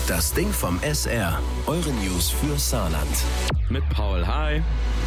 Das Ding vom SR. Eure News für Saarland. Mit Paul, hi.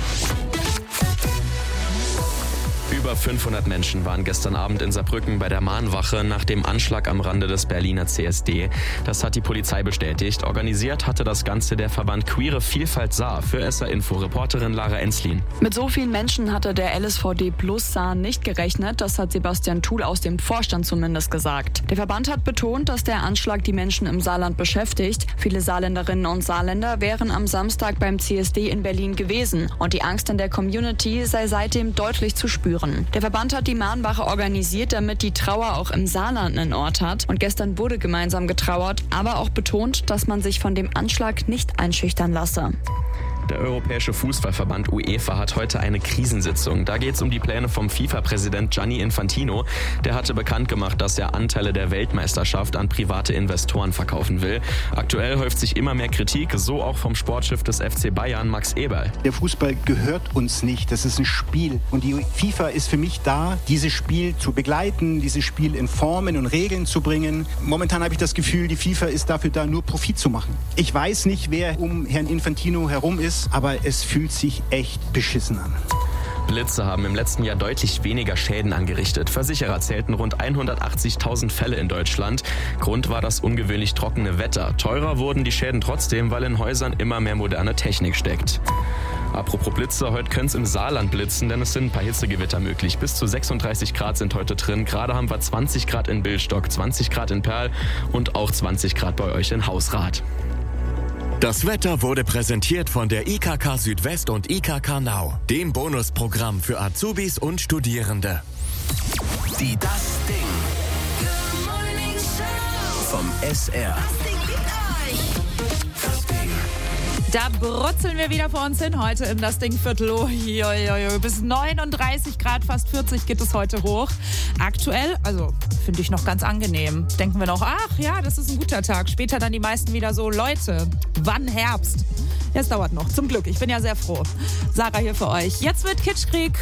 Über 500 Menschen waren gestern Abend in Saarbrücken bei der Mahnwache nach dem Anschlag am Rande des Berliner CSD. Das hat die Polizei bestätigt. Organisiert hatte das Ganze der Verband Queere Vielfalt Saar. Für SR Info Reporterin Lara Enslin. Mit so vielen Menschen hatte der LSVD Plus Saar nicht gerechnet. Das hat Sebastian Thuhl aus dem Vorstand zumindest gesagt. Der Verband hat betont, dass der Anschlag die Menschen im Saarland beschäftigt. Viele Saarländerinnen und Saarländer wären am Samstag beim CSD in Berlin gewesen. Und die Angst in der Community sei seitdem deutlich zu spüren. Der Verband hat die Mahnwache organisiert, damit die Trauer auch im Saarland einen Ort hat. Und gestern wurde gemeinsam getrauert, aber auch betont, dass man sich von dem Anschlag nicht einschüchtern lasse. Der Europäische Fußballverband UEFA hat heute eine Krisensitzung. Da geht es um die Pläne vom FIFA-Präsident Gianni Infantino. Der hatte bekannt gemacht, dass er Anteile der Weltmeisterschaft an private Investoren verkaufen will. Aktuell häuft sich immer mehr Kritik, so auch vom Sportchef des FC Bayern, Max Eberl. Der Fußball gehört uns nicht, das ist ein Spiel. Und die FIFA ist für mich da, dieses Spiel zu begleiten, dieses Spiel in Formen und Regeln zu bringen. Momentan habe ich das Gefühl, die FIFA ist dafür da, nur Profit zu machen. Ich weiß nicht, wer um Herrn Infantino herum ist, aber es fühlt sich echt beschissen an. Blitze haben im letzten Jahr deutlich weniger Schäden angerichtet. Versicherer zählten rund 180.000 Fälle in Deutschland. Grund war das ungewöhnlich trockene Wetter. Teurer wurden die Schäden trotzdem, weil in Häusern immer mehr moderne Technik steckt. Apropos Blitze, heute können es im Saarland blitzen, denn es sind ein paar Hitzegewitter möglich. Bis zu 36 Grad sind heute drin. Gerade haben wir 20 Grad in Billstock, 20 Grad in Perl und auch 20 Grad bei euch in Hausrath. Das Wetter wurde präsentiert von der IKK Südwest und IKK Nau, dem Bonusprogramm für Azubis und Studierende. Die Das Ding vom SR. Da brutzeln wir wieder vor uns hin heute in das Dingviertel. Bis 39 Grad, fast 40 geht es heute hoch. Aktuell, also finde ich noch ganz angenehm. Denken wir noch, ach ja, das ist ein guter Tag. Später dann die meisten wieder so, Leute, wann Herbst? Es dauert noch, zum Glück. Ich bin ja sehr froh. Sarah hier für euch. Jetzt wird Kitschkrieg.